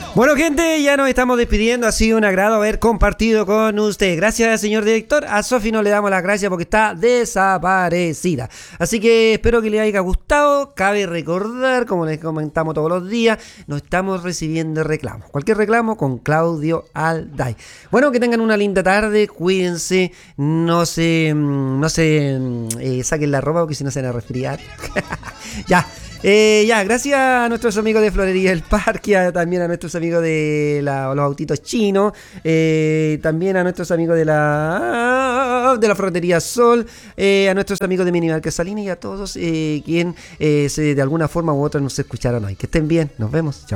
Bueno, gente, ya nos estamos despidiendo. Ha sido un agrado haber compartido con usted. Gracias, señor director. A Sofi no le damos las gracias porque está desaparecida. Así que espero que le haya gustado. Cabe recordar, como les comentamos todos los días, no estamos recibiendo reclamos. Cualquier reclamo con Claudio Alday. Bueno, que tengan una linda tarde. Cuídense. No se saquen la ropa porque si no se van a resfriar. Ya. Gracias a nuestros amigos de Florería del Parque, también a nuestros amigos de los autitos chinos, también a nuestros amigos de la Ferretería Sol, a nuestros amigos de Minimal Casalini y a todos quien de alguna forma u otra nos escucharon hoy. Que estén bien, nos vemos, chao.